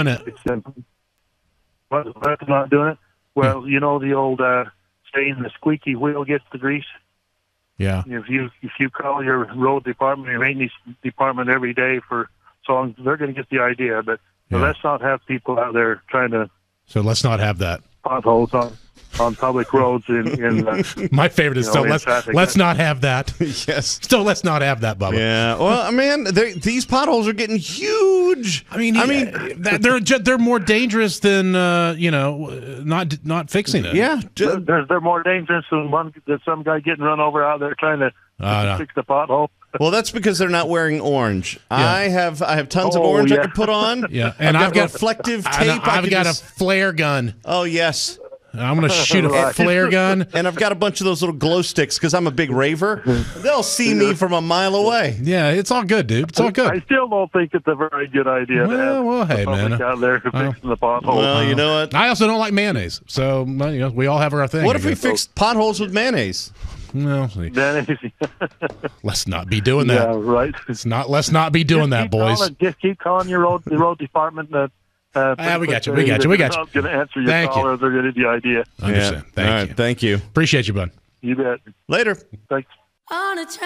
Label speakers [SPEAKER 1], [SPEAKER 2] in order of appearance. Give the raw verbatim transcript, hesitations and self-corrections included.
[SPEAKER 1] doing it?
[SPEAKER 2] It's simple. What, what's not doing it? Well, you know the old uh, saying, the squeaky wheel gets the grease.
[SPEAKER 1] Yeah.
[SPEAKER 2] If you if you call your road department, your maintenance department every day for songs, they're going to get the idea. But
[SPEAKER 1] Yeah.
[SPEAKER 2] let's not have people out there trying to
[SPEAKER 1] So let's not have that.
[SPEAKER 2] potholes on, on public roads in, in uh,
[SPEAKER 1] My favorite is
[SPEAKER 2] You know,
[SPEAKER 1] still
[SPEAKER 2] in
[SPEAKER 1] let's
[SPEAKER 2] traffic.
[SPEAKER 1] let's not have that.
[SPEAKER 3] Yes.
[SPEAKER 1] Still, let's not have that, Bubba.
[SPEAKER 3] Yeah. Well, man, they- these potholes are getting huge.
[SPEAKER 1] I mean,
[SPEAKER 3] I
[SPEAKER 1] I
[SPEAKER 3] mean,
[SPEAKER 1] mean, they're ju- they're more dangerous than uh, you know, not not fixing it.
[SPEAKER 3] yeah.
[SPEAKER 2] they're,
[SPEAKER 3] ju-
[SPEAKER 2] they're they're more dangerous than one than some guy getting run over out there trying to
[SPEAKER 1] Uh, no.
[SPEAKER 2] fix the pothole.
[SPEAKER 3] Well, that's because they're not wearing orange. I have I have tons of
[SPEAKER 2] Oh,
[SPEAKER 3] orange I
[SPEAKER 2] yeah.
[SPEAKER 3] can put on.
[SPEAKER 1] Yeah, and I've got
[SPEAKER 3] reflective
[SPEAKER 1] I know,
[SPEAKER 3] tape. I
[SPEAKER 1] I've
[SPEAKER 3] can
[SPEAKER 1] got
[SPEAKER 3] just-
[SPEAKER 1] a flare gun.
[SPEAKER 3] Oh yes.
[SPEAKER 1] I'm gonna shoot a
[SPEAKER 2] Right.
[SPEAKER 1] flare gun.
[SPEAKER 3] And I've got a bunch of those little glow sticks because I'm a big raver. They'll see me from a mile away.
[SPEAKER 1] Yeah, it's all good, dude. It's all
[SPEAKER 2] I
[SPEAKER 1] good.
[SPEAKER 2] still don't think it's a very good idea to
[SPEAKER 1] Well,
[SPEAKER 2] have
[SPEAKER 1] well, hey,
[SPEAKER 2] the public
[SPEAKER 1] man.
[SPEAKER 2] out there fixing the pothole.
[SPEAKER 3] Well, you know what?
[SPEAKER 1] I also don't like mayonnaise, so well, you know, we all have our thing.
[SPEAKER 3] What
[SPEAKER 1] I
[SPEAKER 3] if we
[SPEAKER 1] guess.
[SPEAKER 3] fixed potholes with mayonnaise?
[SPEAKER 1] No, see,
[SPEAKER 2] Then
[SPEAKER 1] let's not be doing that.
[SPEAKER 2] yeah, right.
[SPEAKER 1] It's not. Let's not be doing
[SPEAKER 2] Just
[SPEAKER 1] that,
[SPEAKER 2] keep
[SPEAKER 1] boys.
[SPEAKER 2] calling- just keep calling your road the road department. Uh, uh,
[SPEAKER 1] Ah, we
[SPEAKER 2] pretty
[SPEAKER 1] got you,
[SPEAKER 2] quick.
[SPEAKER 1] we got you, we got you.
[SPEAKER 2] They're not going to answer your
[SPEAKER 1] Thank
[SPEAKER 2] call,
[SPEAKER 1] you.
[SPEAKER 2] or they're going to get the idea.
[SPEAKER 1] Understand.
[SPEAKER 3] Yeah.
[SPEAKER 1] Thank
[SPEAKER 3] All right,
[SPEAKER 1] you.
[SPEAKER 3] Thank you.
[SPEAKER 1] Appreciate you, bud.
[SPEAKER 2] You bet.
[SPEAKER 3] Later.
[SPEAKER 2] Thanks.
[SPEAKER 4] On a